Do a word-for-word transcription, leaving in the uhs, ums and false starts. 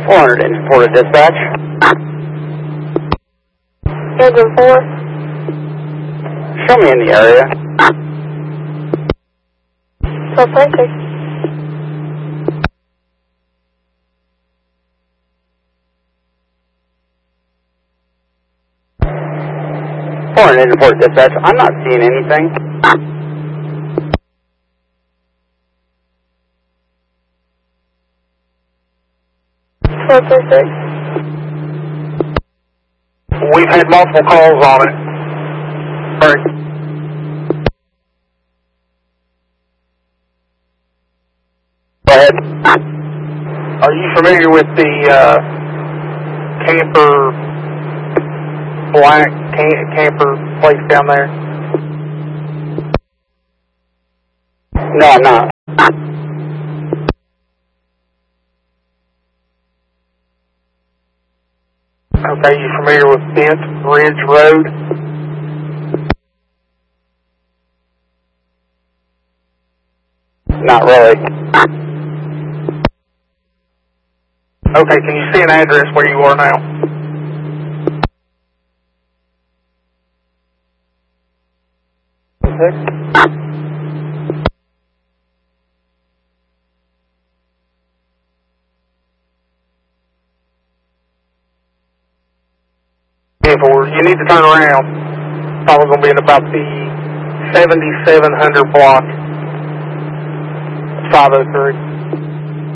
four hundred engine four to dispatch. Engine four. Show me in the area. twelve twenty-six. four hundred engine four to dispatch. I'm not seeing anything. twelve twenty-six. We've had multiple calls on it. Sorry. Go ahead. Are you familiar with the uh, camper, black cam camper place down there? No, I'm not. Okay, you familiar with Bent Ridge Road? Not really. Okay, can you see an address where you are now? Six. You need to turn around. Probably going to be in about the seventy-seven hundred block, five oh three.